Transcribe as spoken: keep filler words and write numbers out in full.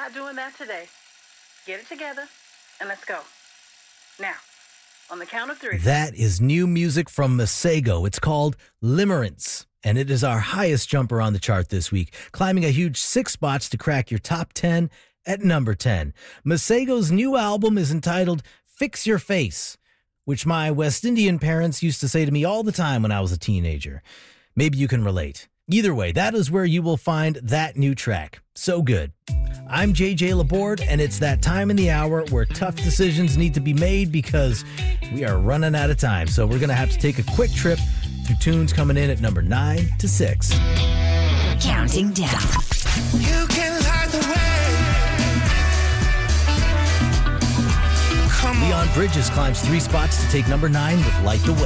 not doing that today. Get it together, and let's go. Now, on the count of three. That is new music from Masego. It's called Limerence, and it is our highest jumper on the chart this week, climbing a huge six spots to crack your top ten at number ten. Masego's new album is entitled Fix Your Face, which my West Indian parents used to say to me all the time when I was a teenager. Maybe you can relate. Either way, that is where you will find that new track. So good. I'm J J Laborde, and it's that time in the hour where tough decisions need to be made because we are running out of time. So we're going to have to take a quick trip through tunes coming in at number nine to six. Counting down. You can light the way. Come on. Leon Bridges climbs three spots to take number nine with Light the Way.